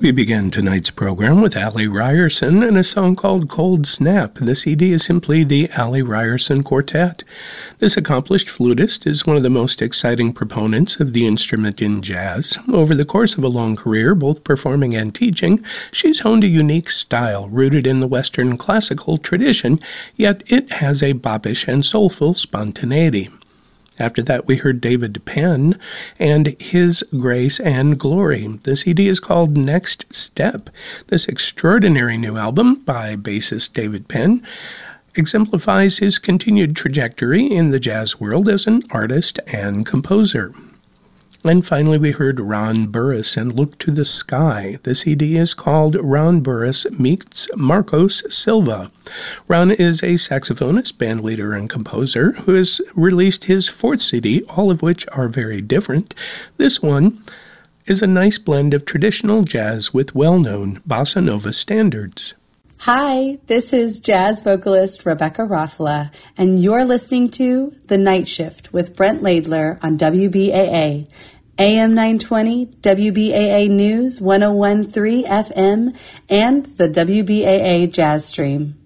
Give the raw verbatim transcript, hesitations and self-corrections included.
We begin tonight's program with Allie Ryerson and a song called Cold Snap. The C D is simply the Allie Ryerson Quartet. This accomplished flutist is one of the most exciting proponents of the instrument in jazz. Over the course of a long career, both performing and teaching, she's honed a unique style rooted in the Western classical tradition, yet it has a boppish and soulful spontaneity. After that, we heard David Penn and His Grace and Glory. The C D is called Next Step. This extraordinary new album by bassist David Penn exemplifies his continued trajectory in the jazz world as an artist and composer. And finally, we heard Ron Burris and Look to the Sky. The C D is called Ron Burris Meets Marcos Silva. Ron is a saxophonist, bandleader, and composer who has released his fourth C D, all of which are very different. This one is a nice blend of traditional jazz with well-known bossa nova standards. Hi, this is jazz vocalist Rebecca Raffala, and you're listening to The Night Shift with Brent Laidler on W B A A. A M nine twenty, W B A A News, one oh one point three F M, and the W B A A Jazz Stream.